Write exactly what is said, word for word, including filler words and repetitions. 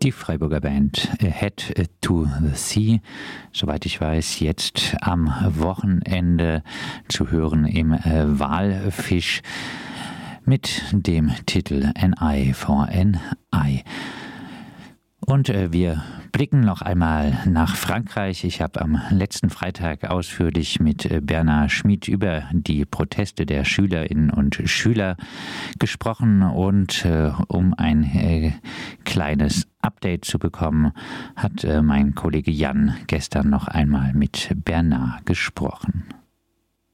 die Freiburger Band Head to the Sea, soweit ich weiß, jetzt am Wochenende zu hören im äh, Walfisch mit dem Titel An Eye for an Eye. Und äh, wir blicken noch einmal nach Frankreich. Ich habe am letzten Freitag ausführlich mit äh, Bernhard Schmid über die Proteste der Schülerinnen und Schüler gesprochen. Und äh, um ein äh, kleines Update zu bekommen, hat äh, mein Kollege Jan gestern noch einmal mit Bernhard gesprochen.